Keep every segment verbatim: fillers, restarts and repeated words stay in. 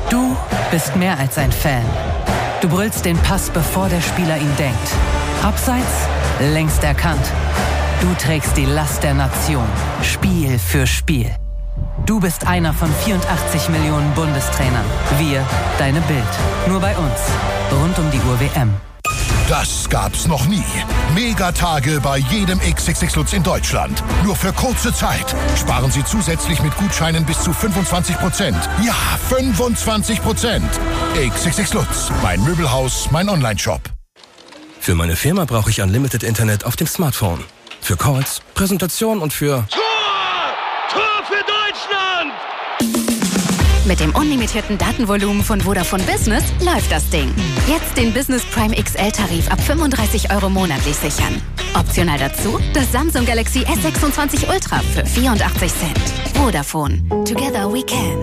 Du bist mehr als ein Fan. Du brüllst den Pass, bevor der Spieler ihn denkt. Abseits, längst erkannt. Du trägst die Last der Nation, Spiel für Spiel. Du bist einer von vierundachtzig Millionen Bundestrainern. Wir, deine Bild. Nur bei uns. Rund um die Uhr W M. Das gab's noch nie. Megatage bei jedem X X X Lutz in Deutschland. Nur für kurze Zeit. Sparen Sie zusätzlich mit Gutscheinen bis zu fünfundzwanzig Prozent. Ja, fünfundzwanzig Prozent. X X X Lutz. Mein Möbelhaus, mein Onlineshop. Für meine Firma brauche ich Unlimited Internet auf dem Smartphone. Für Calls, Präsentation und für... Tor! Tor für Deutschland! Mit dem unlimitierten Datenvolumen von Vodafone Business läuft das Ding. Jetzt den Business Prime X L-Tarif ab fünfunddreißig Euro monatlich sichern. Optional dazu das Samsung Galaxy S sechsundzwanzig Ultra für vierundachtzig Cent. Vodafone. Together we can.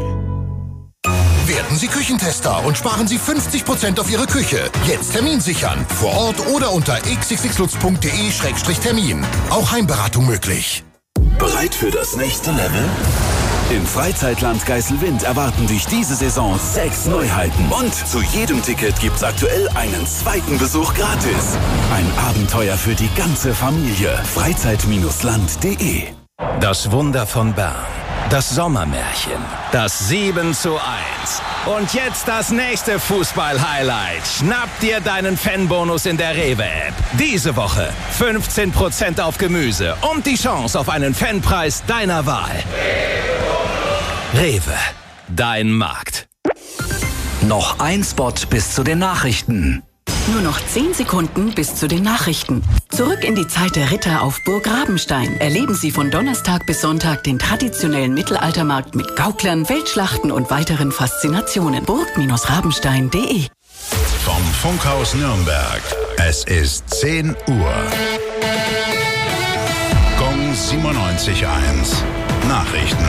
Werden Sie Küchentester und sparen Sie fünfzig Prozent auf Ihre Küche. Jetzt Termin sichern. Vor Ort oder unter x x x lutz punkt d e Schrägstrich Termin. Auch Heimberatung möglich. Bereit für das nächste Level? Im Freizeitland Geiselwind erwarten dich diese Saison sechs Neuheiten. Und zu jedem Ticket gibt's aktuell einen zweiten Besuch gratis. Ein Abenteuer für die ganze Familie. freizeit land punkt d e. Das Wunder von Bern. Das Sommermärchen. Das sieben zu eins. Und jetzt das nächste Fußball-Highlight. Schnapp dir deinen Fanbonus in der Rewe-App. Diese Woche fünfzehn Prozent auf Gemüse und die Chance auf einen Fanpreis deiner Wahl. Rewe, dein Markt. Noch ein Spot bis zu den Nachrichten. Nur noch zehn Sekunden bis zu den Nachrichten. Zurück in die Zeit der Ritter auf Burg Rabenstein. Erleben Sie von Donnerstag bis Sonntag den traditionellen Mittelaltermarkt mit Gauklern, Feldschlachten und weiteren Faszinationen. burg Rabenstein punkt de. Vom Funkhaus Nürnberg. Es ist zehn Uhr. Gong siebenundneunzig Komma eins. Nachrichten.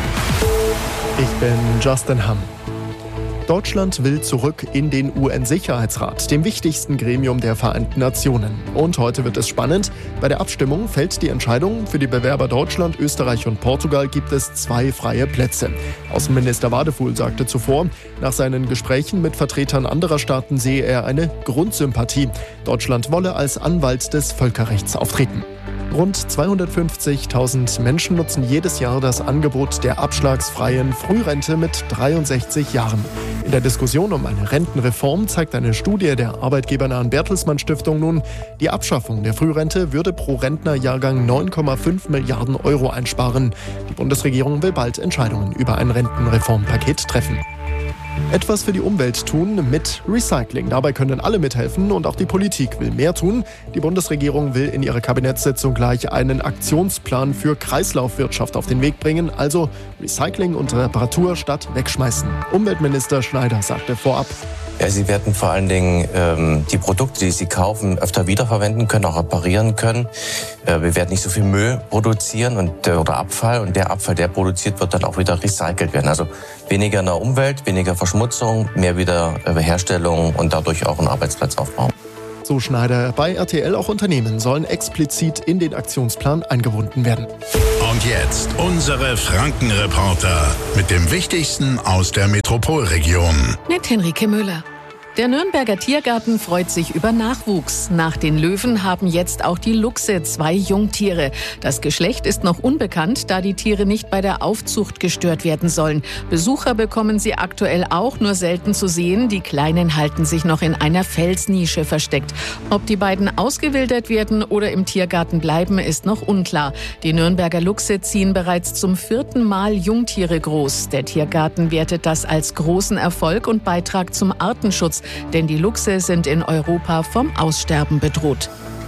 Ich bin Justin Hamm. Deutschland will zurück in den U N-Sicherheitsrat, dem wichtigsten Gremium der Vereinten Nationen. Und heute wird es spannend. Bei der Abstimmung fällt die Entscheidung. Für die Bewerber Deutschland, Österreich und Portugal gibt es zwei freie Plätze. Außenminister Wadefuhl sagte zuvor, nach seinen Gesprächen mit Vertretern anderer Staaten sehe er eine Grundsympathie. Deutschland wolle als Anwalt des Völkerrechts auftreten. Rund zweihundertfünfzigtausend Menschen nutzen jedes Jahr das Angebot der abschlagsfreien Frührente mit dreiundsechzig Jahren. In der Diskussion um eine Rentenreform zeigt eine Studie der arbeitgebernahen Bertelsmann Stiftung nun, die Abschaffung der Frührente würde pro Rentnerjahrgang neun Komma fünf Milliarden Euro einsparen. Die Bundesregierung will bald Entscheidungen über ein Rentenreformpaket treffen. Etwas für die Umwelt tun mit Recycling. Dabei können alle mithelfen und auch die Politik will mehr tun. Die Bundesregierung will in ihrer Kabinettssitzung gleich einen Aktionsplan für Kreislaufwirtschaft auf den Weg bringen. Also Recycling und Reparatur statt wegschmeißen. Umweltminister Schneider sagte vorab: Ja, Sie werden vor allen Dingen ähm, die Produkte, die Sie kaufen, öfter wiederverwenden können, auch reparieren können. Äh, wir werden nicht so viel Müll produzieren und, äh, oder Abfall. Und der Abfall, der produziert wird, dann auch wieder recycelt werden. Also weniger in der Umwelt, weniger Verschmutzung, mehr Wiederherstellung und dadurch auch einen Arbeitsplatzaufbau. So Schneider. Bei R T L auch Unternehmen sollen explizit in den Aktionsplan eingebunden werden. Und jetzt unsere Frankenreporter mit dem Wichtigsten aus der Metropolregion. Mit Henrike Müller. Der Nürnberger Tiergarten freut sich über Nachwuchs. Nach den Löwen haben jetzt auch die Luchse zwei Jungtiere. Das Geschlecht ist noch unbekannt, da die Tiere nicht bei der Aufzucht gestört werden sollen. Besucher bekommen sie aktuell auch nur selten zu sehen. Die Kleinen halten sich noch in einer Felsnische versteckt. Ob die beiden ausgewildert werden oder im Tiergarten bleiben, ist noch unklar. Die Nürnberger Luchse ziehen bereits zum vierten Mal Jungtiere groß. Der Tiergarten wertet das als großen Erfolg und Beitrag zum Artenschutz. Denn die Luchse sind in Europa vom Aussterben bedroht.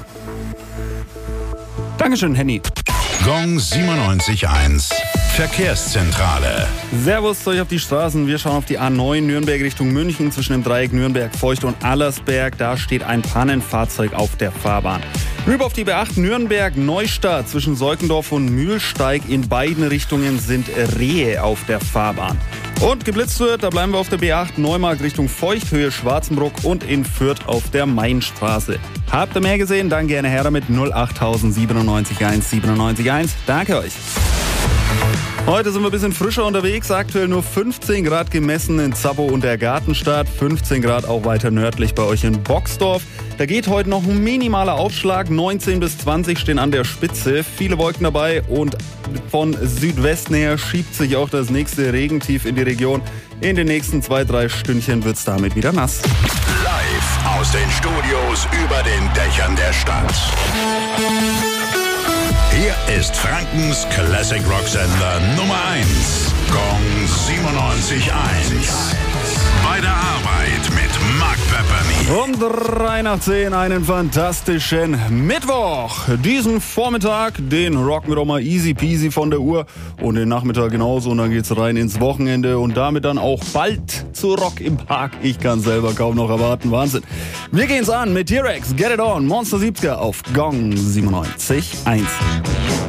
Dankeschön, Henny. Gong siebenundneunzig Komma eins. Verkehrszentrale. Servus zu euch auf die Straßen. Wir schauen auf die A neun Nürnberg Richtung München zwischen dem Dreieck Nürnberg, Feucht und Allersberg. Da steht ein Pannenfahrzeug auf der Fahrbahn. Rüber auf die B acht Nürnberg Neustadt zwischen Seukendorf und Mühlsteig. In beiden Richtungen sind Rehe auf der Fahrbahn. Und geblitzt wird, da bleiben wir auf der B acht Neumarkt Richtung Feucht, Höhe Schwarzenbruck und in Fürth auf der Mainstraße. Habt ihr mehr gesehen? Dann gerne her damit null acht null null siebenundneunzig eins siebenundneunzig eins. Danke euch. Heute sind wir ein bisschen frischer unterwegs, aktuell nur fünfzehn Grad gemessen in Zappo und der Gartenstadt, fünfzehn Grad auch weiter nördlich bei euch in Boxdorf. Da geht heute noch ein minimaler Aufschlag, neunzehn bis zwanzig stehen an der Spitze, viele Wolken dabei und von Südwesten her schiebt sich auch das nächste Regentief in die Region. In den nächsten zwei, drei Stündchen wird's damit wieder nass. Live aus den Studios über den Dächern der Stadt. Hier ist Frankens Classic Rock Sender Nummer eins. Gong siebenundneunzig Komma eins. Bei der Arbeit mit Mark Pepperny. Um drei nach zehn einen fantastischen Mittwoch. Diesen Vormittag, den rocken wir doch mal easy peasy von der Uhr. Und den Nachmittag genauso. Und dann geht's rein ins Wochenende. Und damit dann auch bald zu Rock im Park. Ich kann selber kaum noch erwarten. Wahnsinn. Wir gehen's an mit T-Rex, Get It On, Monster siebziger auf Gong siebenundneunzig Komma eins.